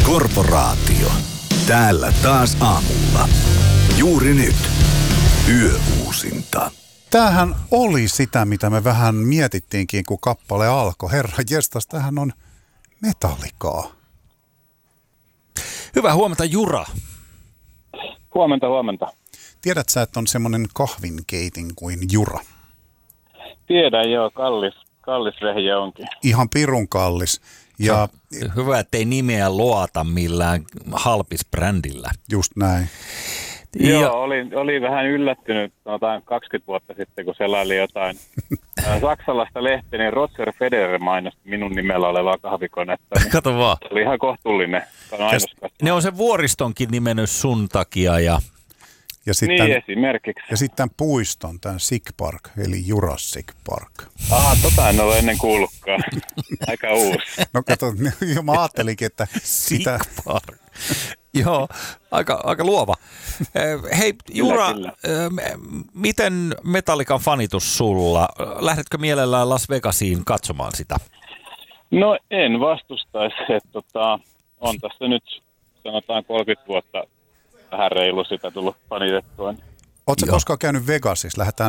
Korporaatio. Täällä taas aamulla. Juuri nyt. Yöuusinta. Tämähän oli sitä, mitä me vähän mietittiinkin, kun kappale alkoi. Herra jestas, tämähän on Metallicaa. Hyvää huomenta, Jura. Huomenta. Tiedät sä, että on semmoinen kahvinkeitin kuin Jura? Tiedän joo, kallis vehje onkin. Ihan pirun kallis. Ja hyvä, ettei nimeä loata millään halpisbrändillä. Just näin. Joo, oli vähän yllättynyt 20 vuotta sitten, kun selaili jotain saksalaista lehteä, niin Roger Federer mainosti minun nimellä olevaa kahvikonetta. Niin kato vaan. oli ihan kohtuullinen mainoskatto. Ne on sen vuoristonkin nimennyt sun takia ja sitten, niin esimerkiksi. Ja sitten tämän puiston, tämän Sick Park, eli Jurassic Park. Tota en ole ennen kuullutkaan. Aika uusi. No kato, mä ajattelinkin, että Sick Park. Joo, aika luova. Hei Jura, Kyllä. miten Metallican fanitus sulla? Lähdetkö mielellään Las Vegasiin katsomaan sitä? No en vastustaisi, että on tässä nyt sanotaan 30 vuotta vähän reilu sitä tullut panitettua. Ootko koskaan käynyt Vegasissa? Lähdetään